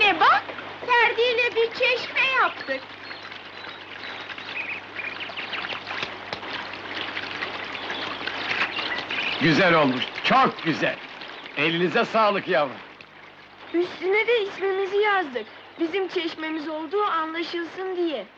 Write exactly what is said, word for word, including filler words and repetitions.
Anne bak, Ferdi'yle bir çeşme yaptık. Güzel olmuş, çok güzel! Elinize sağlık yavrum! Üstüne de ismimizi yazdık. Bizim çeşmemiz olduğu anlaşılsın diye.